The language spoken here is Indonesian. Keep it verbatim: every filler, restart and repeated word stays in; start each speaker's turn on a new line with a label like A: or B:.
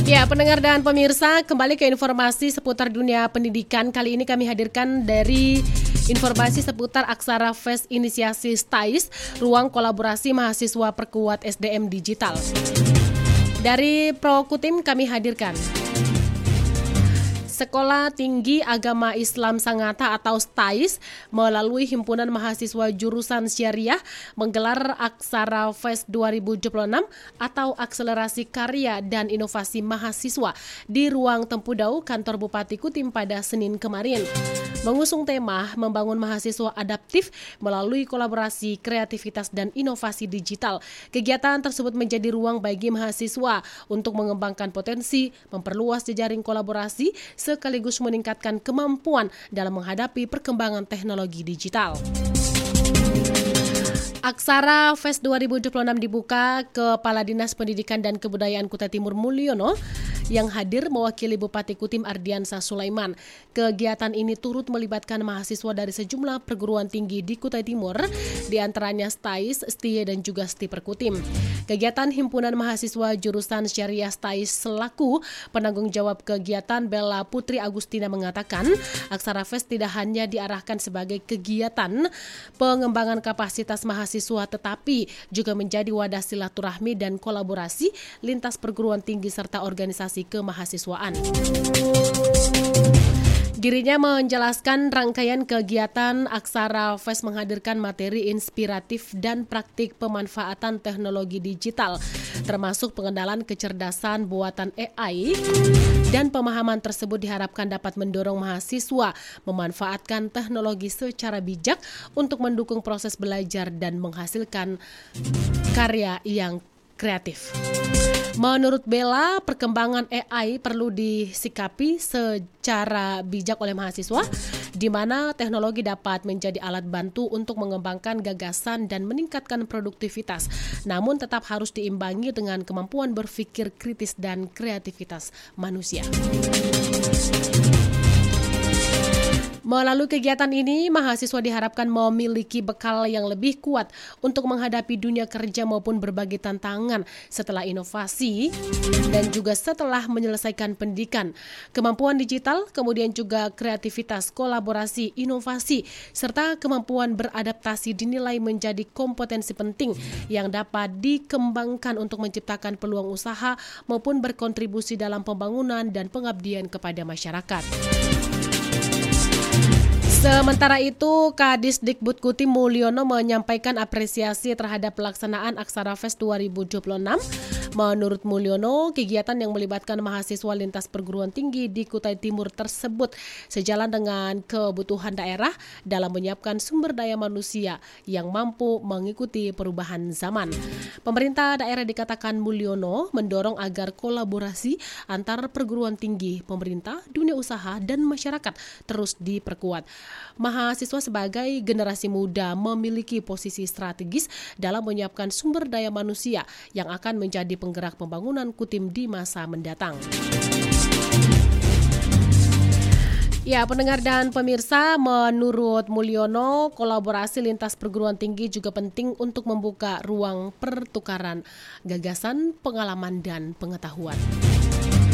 A: Ya, pendengar dan pemirsa, kembali ke informasi seputar dunia pendidikan. Kali ini kami hadirkan dari informasi seputar Aksara Fest Inisiasi STAIS, ruang kolaborasi mahasiswa perkuat S D M digital. Dari Prokutim kami hadirkan Sekolah Tinggi Agama Islam Sangatta atau STAIS melalui Himpunan Mahasiswa Jurusan Syariah menggelar Aksara Fest dua ribu dua puluh enam atau Akselerasi Karya dan Inovasi Mahasiswa di Ruang Tempudau Kantor Bupati Kutim pada Senin kemarin. Mengusung tema membangun mahasiswa adaptif melalui kolaborasi, kreativitas, dan inovasi digital. Kegiatan tersebut menjadi ruang bagi mahasiswa untuk mengembangkan potensi, memperluas jejaring kolaborasi, sekaligus meningkatkan kemampuan dalam menghadapi perkembangan teknologi digital. Aksara Fest dua ribu dua puluh enam dibuka Kepala Dinas Pendidikan dan Kebudayaan Kutai Timur Mulyono yang hadir mewakili Bupati Kutim Ardiansah Sulaiman. Kegiatan ini turut melibatkan mahasiswa dari sejumlah perguruan tinggi di Kutai Timur, di antaranya STAIS, STIE, dan juga STIPER Kutim. Kegiatan Himpunan Mahasiswa Jurusan Syariah STAIS selaku penanggung jawab kegiatan Bella Putri Agustina mengatakan, Aksara Fest tidak hanya diarahkan sebagai kegiatan pengembangan kapasitas mahasiswa, tetapi juga menjadi wadah silaturahmi dan kolaborasi lintas perguruan tinggi serta organisasi kemahasiswaan. Dirinya menjelaskan rangkaian kegiatan Aksara Fest menghadirkan materi inspiratif dan praktik pemanfaatan teknologi digital, termasuk pengenalan kecerdasan buatan A I, dan pemahaman tersebut diharapkan dapat mendorong mahasiswa memanfaatkan teknologi secara bijak untuk mendukung proses belajar dan menghasilkan karya yang kreatif. Menurut Bella, perkembangan A I perlu disikapi secara bijak oleh mahasiswa, di mana teknologi dapat menjadi alat bantu untuk mengembangkan gagasan dan meningkatkan produktivitas, namun tetap harus diimbangi dengan kemampuan berpikir kritis dan kreativitas manusia. Melalui kegiatan ini, mahasiswa diharapkan memiliki bekal yang lebih kuat untuk menghadapi dunia kerja maupun berbagai tantangan setelah inovasi dan juga setelah menyelesaikan pendidikan. Kemampuan digital, kemudian juga kreativitas, kolaborasi, inovasi, serta kemampuan beradaptasi dinilai menjadi kompetensi penting yang dapat dikembangkan untuk menciptakan peluang usaha maupun berkontribusi dalam pembangunan dan pengabdian kepada masyarakat. Sementara itu, Kadisdikbud Kutim Mulyono menyampaikan apresiasi terhadap pelaksanaan Aksara Fest dua ribu dua puluh enam. Menurut Mulyono, kegiatan yang melibatkan mahasiswa lintas perguruan tinggi di Kutai Timur tersebut sejalan dengan kebutuhan daerah dalam menyiapkan sumber daya manusia yang mampu mengikuti perubahan zaman. Pemerintah daerah, dikatakan Mulyono, mendorong agar kolaborasi antar perguruan tinggi, pemerintah, dunia usaha, dan masyarakat terus diperkuat. Mahasiswa sebagai generasi muda memiliki posisi strategis dalam menyiapkan sumber daya manusia yang akan menjadi penggerak pembangunan Kutim di masa mendatang. Ya, pendengar dan pemirsa, menurut Mulyono, kolaborasi lintas perguruan tinggi juga penting untuk membuka ruang pertukaran gagasan, pengalaman, dan pengetahuan.